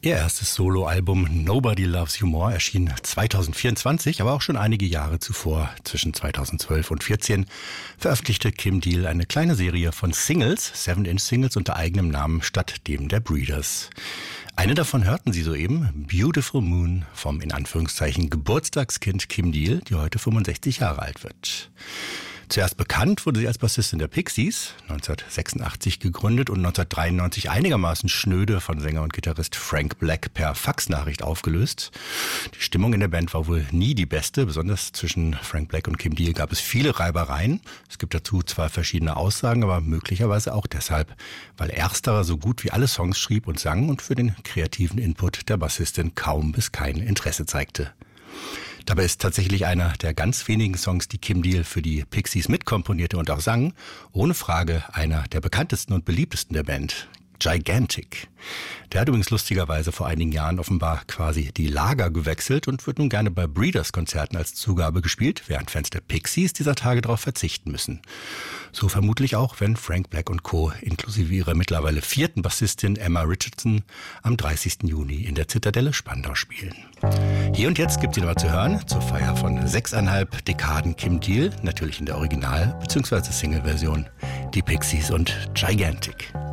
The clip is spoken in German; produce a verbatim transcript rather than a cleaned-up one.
Ihr erstes Soloalbum Nobody Loves You More erschien zweitausendvierundzwanzig, aber auch schon einige Jahre zuvor, zwischen zweitausendzwölf und vierzehn, veröffentlichte Kim Deal eine kleine Serie von Singles, Seven-Inch-Singles unter eigenem Namen statt dem der Breeders. Eine davon hörten Sie soeben, Beautiful Moon, vom in Anführungszeichen Geburtstagskind Kim Deal, die heute fünfundsechzig Jahre alt wird. Zuerst bekannt wurde sie als Bassistin der Pixies, neunzehnhundertsechsundachtzig gegründet und neunzehnhundertdreiundneunzig einigermaßen schnöde von Sänger und Gitarrist Frank Black per Faxnachricht aufgelöst. Die Stimmung in der Band war wohl nie die beste, besonders zwischen Frank Black und Kim Deal gab es viele Reibereien. Es gibt dazu zwar verschiedene Aussagen, aber möglicherweise auch deshalb, weil ersterer so gut wie alle Songs schrieb und sang und für den kreativen Input der Bassistin kaum bis kein Interesse zeigte. Dabei ist tatsächlich einer der ganz wenigen Songs, die Kim Deal für die Pixies mitkomponierte und auch sang, ohne Frage einer der bekanntesten und beliebtesten der Band, Gigantic. Der hat übrigens lustigerweise vor einigen Jahren offenbar quasi die Lager gewechselt und wird nun gerne bei Breeders-Konzerten als Zugabe gespielt, während Fans der Pixies dieser Tage darauf verzichten müssen. So vermutlich auch, wenn Frank Black und Co. inklusive ihrer mittlerweile vierten Bassistin Emma Richardson am dreißigsten Juni in der Zitadelle Spandau spielen. Hier und jetzt gibt's ihn aber zu hören zur Feier von sechseinhalb Dekaden Kim Deal, natürlich in der Original- bzw. Single-Version, die Pixies und Gigantic.